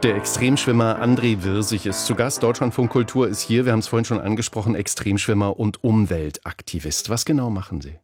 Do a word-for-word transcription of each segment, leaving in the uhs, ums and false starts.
Der Extremschwimmer André Wirsig ist zu Gast. Deutschlandfunk Kultur ist hier. Wir haben es vorhin schon angesprochen. Extremschwimmer und Umweltaktivist. Was genau machen Sie?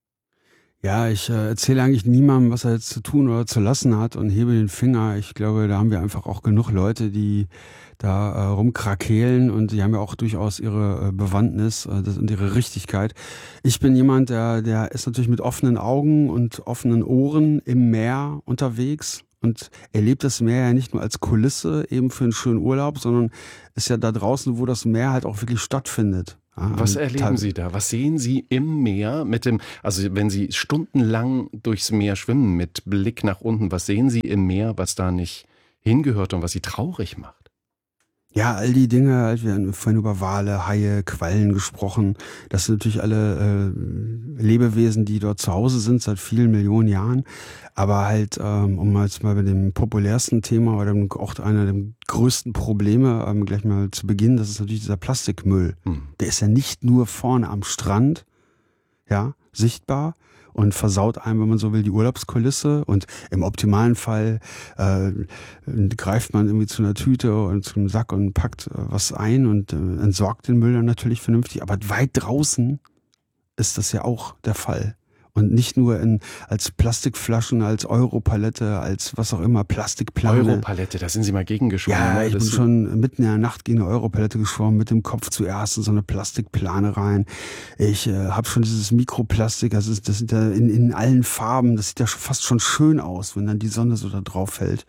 Ja, ich äh, erzähle eigentlich niemandem, was er jetzt zu tun oder zu lassen hat und hebe den Finger. Ich glaube, da haben wir einfach auch genug Leute, die da äh, rumkrakehlen und die haben ja auch durchaus ihre äh, Bewandtnis äh, das, und ihre Richtigkeit. Ich bin jemand, der, der ist natürlich mit offenen Augen und offenen Ohren im Meer unterwegs und erlebt das Meer ja nicht nur als Kulisse eben für einen schönen Urlaub, sondern ist ja da draußen, wo das Meer halt auch wirklich stattfindet. Was erleben Sie da? Was sehen Sie im Meer mit dem, also wenn Sie stundenlang durchs Meer schwimmen mit Blick nach unten, was sehen Sie im Meer, was da nicht hingehört und was Sie traurig macht? Ja, all die Dinge, wir haben vorhin über Wale, Haie, Quallen gesprochen. Das sind natürlich alle äh, Lebewesen, die dort zu Hause sind seit vielen Millionen Jahren. Aber halt, ähm, um jetzt mal bei dem populärsten Thema oder auch einer der größten Probleme ähm, gleich mal zu beginnen, das ist natürlich dieser Plastikmüll. Hm. Der ist ja nicht nur vorne am Strand, ja, sichtbar, und versaut einem, wenn man so will, die Urlaubskulisse. Und im optimalen Fall äh, greift man irgendwie zu einer Tüte und zu einem Sack und packt äh, was ein und äh, entsorgt den Müll dann natürlich vernünftig. Aber weit draußen ist das ja auch der Fall. Und nicht nur in, als Plastikflaschen, als Europalette, als was auch immer, Plastikplane. Europalette, da sind Sie mal gegengeschwommen. Ja, ne? ich das bin schon mitten in der Nacht gegen eine Europalette geschwommen, mit dem Kopf zuerst in so eine Plastikplane rein. Ich äh, habe schon dieses Mikroplastik, das ist, das sind ja in, in allen Farben, das sieht ja fast schon schön aus, wenn dann die Sonne so da drauf fällt.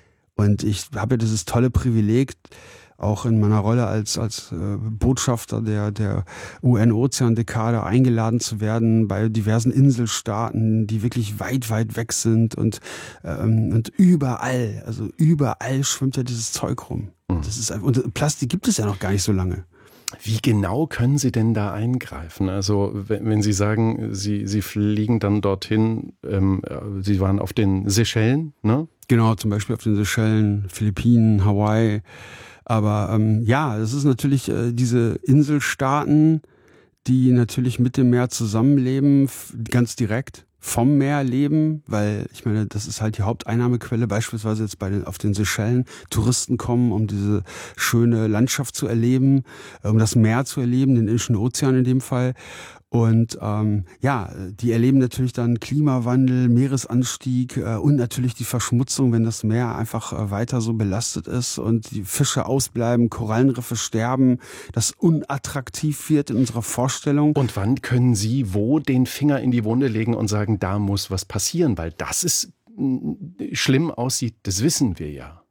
Und ich habe ja dieses tolle Privileg, auch in meiner Rolle als als äh, Botschafter der der U N-Ozeandekade eingeladen zu werden bei diversen Inselstaaten, die wirklich weit, weit weg sind und ähm, und überall, also überall schwimmt ja dieses Zeug rum. Mhm. Das ist und Plastik gibt es ja noch gar nicht so lange. Wie genau können Sie denn da eingreifen? Also wenn, wenn Sie sagen, Sie Sie fliegen dann dorthin, ähm, Sie waren auf den Seychellen, ne? Genau, zum Beispiel auf den Seychellen, Philippinen, Hawaii. Aber ähm, ja, es ist natürlich äh, diese Inselstaaten, die natürlich mit dem Meer zusammenleben, f- ganz direkt vom Meer leben, weil ich meine, das ist halt die Haupteinnahmequelle, beispielsweise jetzt bei den auf den Seychellen. Touristen kommen, um diese schöne Landschaft zu erleben, um das Meer zu erleben, den Indischen Ozean in dem Fall. Und ähm, ja, die erleben natürlich dann Klimawandel, Meeresanstieg äh, und natürlich die Verschmutzung, wenn das Meer einfach äh, weiter so belastet ist und die Fische ausbleiben, Korallenriffe sterben, das unattraktiv wird in unserer Vorstellung. Und wann können Sie wo den Finger in die Wunde legen und sagen, da muss was passieren? Weil das ist mh, schlimm aussieht, das wissen wir ja.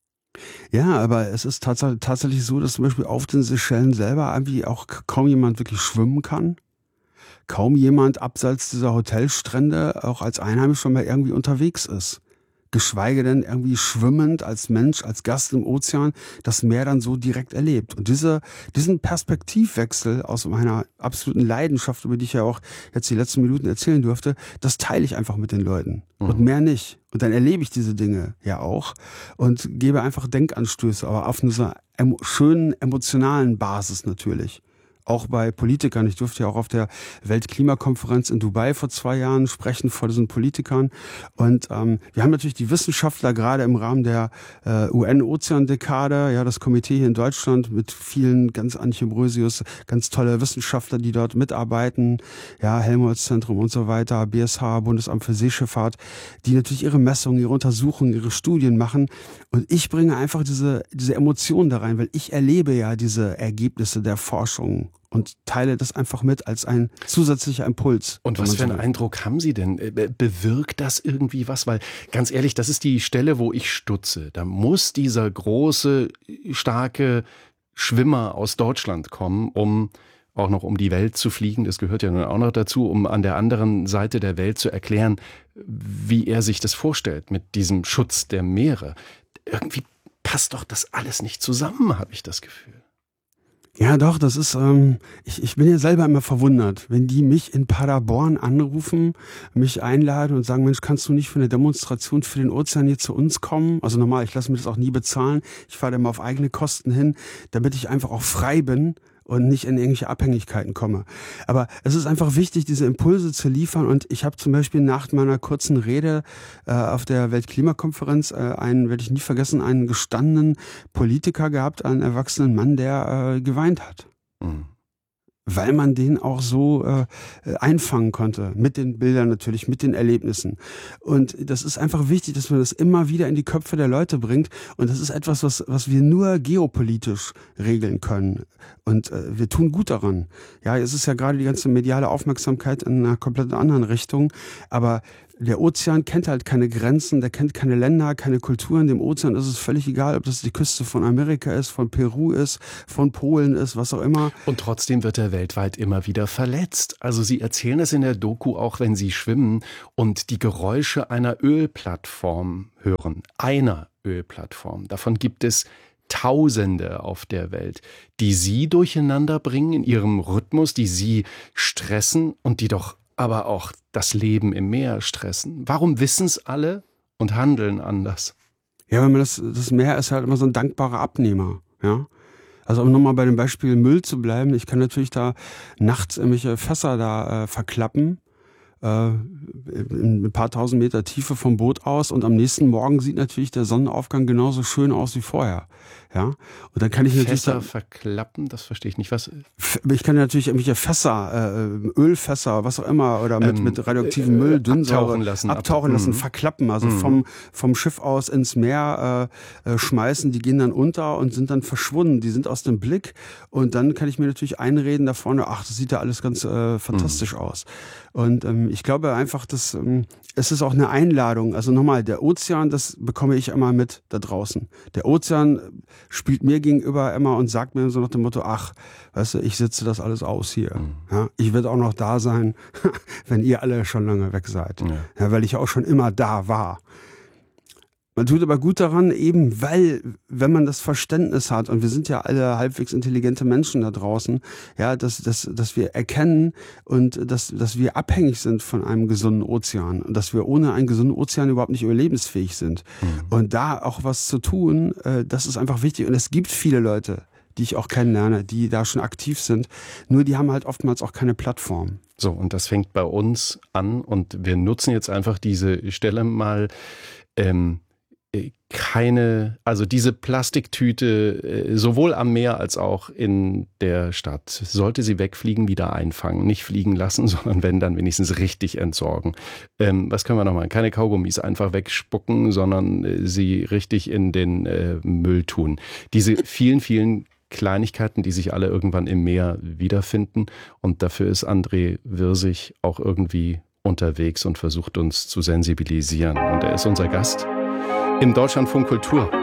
Ja, aber es ist tats- tatsächlich so, dass zum Beispiel auf den Seychellen selber irgendwie auch kaum jemand wirklich schwimmen kann. Kaum jemand abseits dieser Hotelstrände auch als Einheimischer mal irgendwie unterwegs ist. Geschweige denn irgendwie schwimmend als Mensch, als Gast im Ozean das Meer dann so direkt erlebt. Und diese, diesen Perspektivwechsel aus meiner absoluten Leidenschaft, über die ich ja auch jetzt die letzten Minuten erzählen durfte, das teile ich einfach mit den Leuten. Mhm. Und mehr nicht. Und dann erlebe ich diese Dinge ja auch und gebe einfach Denkanstöße, aber auf einer emo- schönen, emotionalen Basis natürlich. Auch bei Politikern. Ich durfte ja auch auf der Weltklimakonferenz in Dubai vor zwei Jahren sprechen vor diesen Politikern. Und ähm, wir haben natürlich die Wissenschaftler gerade im Rahmen der äh, U N-Ozeandekade, ja, das Komitee hier in Deutschland mit vielen ganz Antje Brösius, ganz tolle Wissenschaftler, die dort mitarbeiten, ja, Helmholtz-Zentrum und so weiter, B S H, Bundesamt für Seeschifffahrt, die natürlich ihre Messungen, ihre Untersuchungen, ihre Studien machen. Und ich bringe einfach diese, diese Emotionen da rein, weil ich erlebe ja diese Ergebnisse der Forschung und teile das einfach mit als ein zusätzlicher Impuls. Und was für einen Eindruck haben Sie denn? Bewirkt das irgendwie was? Weil ganz ehrlich, das ist die Stelle, wo ich stutze. Da muss dieser große, starke Schwimmer aus Deutschland kommen, um auch noch um die Welt zu fliegen. Das gehört ja nun auch noch dazu, um an der anderen Seite der Welt zu erklären, wie er sich das vorstellt mit diesem Schutz der Meere. Irgendwie passt doch das alles nicht zusammen, habe ich das Gefühl. Ja, doch, das ist, ähm, ich, ich bin ja selber immer verwundert, wenn die mich in Paderborn anrufen, mich einladen und sagen, Mensch, kannst du nicht für eine Demonstration für den Ozean hier zu uns kommen? Also normal, ich lasse mir das auch nie bezahlen. Ich fahre da immer auf eigene Kosten hin, damit ich einfach auch frei bin und nicht in irgendwelche Abhängigkeiten komme. Aber es ist einfach wichtig, diese Impulse zu liefern. Und ich habe zum Beispiel nach meiner kurzen Rede äh, auf der Weltklimakonferenz äh, einen, werde ich nie vergessen, einen gestandenen Politiker gehabt, einen erwachsenen Mann, der äh, geweint hat. Mhm. Weil man den auch so äh, einfangen konnte, mit den Bildern natürlich, mit den Erlebnissen. Und das ist einfach wichtig, dass man das immer wieder in die Köpfe der Leute bringt. Und das ist etwas, was, was wir nur geopolitisch regeln können. Und äh, wir tun gut daran. Ja, es ist ja gerade die ganze mediale Aufmerksamkeit in einer komplett anderen Richtung. Aber der Ozean kennt halt keine Grenzen, der kennt keine Länder, keine Kulturen. Dem Ozean ist es völlig egal, ob das die Küste von Amerika ist, von Peru ist, von Polen ist, was auch immer. Und trotzdem wird er weltweit immer wieder verletzt. Also Sie erzählen es in der Doku auch, wenn Sie schwimmen und die Geräusche einer Ölplattform hören. Einer Ölplattform. Davon gibt es Tausende auf der Welt, die Sie durcheinander bringen in Ihrem Rhythmus, die Sie stressen und die doch aber auch das Leben im Meer stressen. Warum wissen es alle und handeln anders? Ja, wenn man das, das Meer ist halt immer so ein dankbarer Abnehmer, ja. Also um nochmal bei dem Beispiel Müll zu bleiben, ich kann natürlich da nachts irgendwelche Fässer da äh, verklappen, äh, in ein paar tausend Meter Tiefe vom Boot aus und am nächsten Morgen sieht natürlich der Sonnenaufgang genauso schön aus wie vorher. Ja, und dann kann ich natürlich Fässer verklappen, das verstehe ich nicht. Was? Ich kann natürlich irgendwelche Fässer, äh, Ölfässer, was auch immer, oder mit, ähm, mit radioaktivem äh, Müll, Dünnsäure, abtauchen lassen, abtauchen lassen, mhm. verklappen, also mhm. vom vom Schiff aus ins Meer äh, schmeißen. Die gehen dann unter und sind dann verschwunden. Die sind aus dem Blick und dann kann ich mir natürlich einreden da vorne, ach, das sieht ja alles ganz äh, fantastisch mhm. aus. Und ähm, ich glaube einfach, dass ähm, es ist auch eine Einladung. Also nochmal, der Ozean, das bekomme ich immer mit da draußen. Der Ozean spielt mir gegenüber immer und sagt mir so nach dem Motto, ach, weißt du, ich sitze das alles aus hier. Mhm. Ja, ich werde auch noch da sein, wenn ihr alle schon lange weg seid. Ja. Ja, weil ich auch schon immer da war. Man tut aber gut daran, eben weil, wenn man das Verständnis hat, und wir sind ja alle halbwegs intelligente Menschen da draußen, ja, dass, dass, dass wir erkennen und dass, dass wir abhängig sind von einem gesunden Ozean und dass wir ohne einen gesunden Ozean überhaupt nicht überlebensfähig sind. Mhm. Und da auch was zu tun, das ist einfach wichtig. Und es gibt viele Leute, die ich auch kennenlerne, die da schon aktiv sind, nur die haben halt oftmals auch keine Plattform. So, und das fängt bei uns an und wir nutzen jetzt einfach diese Stelle mal, ähm, keine, also diese Plastiktüte sowohl am Meer als auch in der Stadt, sollte sie wegfliegen, wieder einfangen, nicht fliegen lassen, sondern wenn, dann wenigstens richtig entsorgen. Ähm, was können wir noch machen? Keine Kaugummis einfach wegspucken, sondern äh, sie richtig in den äh, Müll tun. Diese vielen, vielen Kleinigkeiten, die sich alle irgendwann im Meer wiederfinden, und dafür ist André Wirsig auch irgendwie unterwegs und versucht uns zu sensibilisieren. Und er ist unser Gast im Deutschlandfunk Kultur.